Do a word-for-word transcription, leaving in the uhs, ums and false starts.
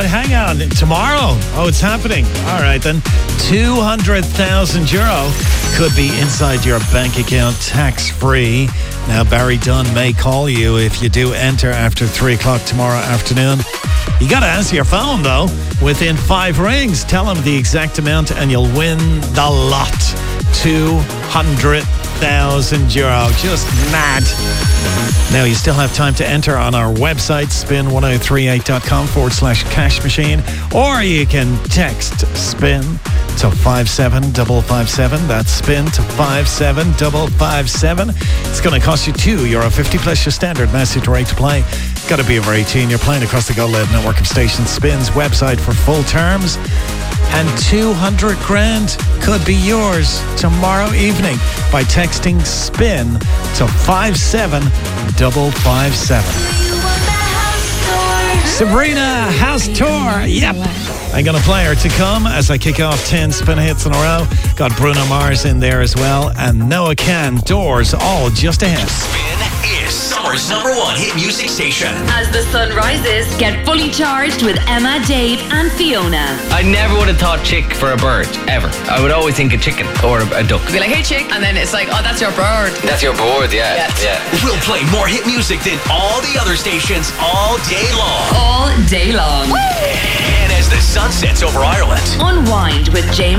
uh, hang on. Tomorrow. Oh, it's happening. All right, then. two hundred thousand euro could be inside your bank account tax-free. Now, Barry Dunn may call you if you do enter after three o'clock tomorrow afternoon. You got to answer your phone, though. Within five rings, tell him the exact amount and you'll win the lot. two hundred thousand euro. Just mad. Now, you still have time to enter on our website, spin ten thirty-eight dot com forward slash cash machine, or you can text spin to five seven five five seven. That's spin to five seven five five seven. It's going to cost you two euro fifty plus your standard message rate to play. Got to be over eighteen. You're playing across the Go Loud network of stations. Spin's website for full terms. And two hundred grand could be yours tomorrow evening by texting spin to five seven five five seven. Sabrina, House Tour. Yep. I'm going to play her to come as I kick off ten spin hits in a row. Got Bruno Mars in there as well. And Noah Can, Doors, all just ahead. Spin is summer's number one hit music station. As the sun rises, get fully charged with Emma, Dave and Fiona. I never would have thought chick for a bird, ever. I would always think a chicken or a, a duck. Be like, hey chick, and then it's like, oh, that's your bird. That's your bird, yeah. Yes. yeah. We'll play more hit music than all the other stations all day long. All day long. And as the sun sets over Ireland, Unwind with James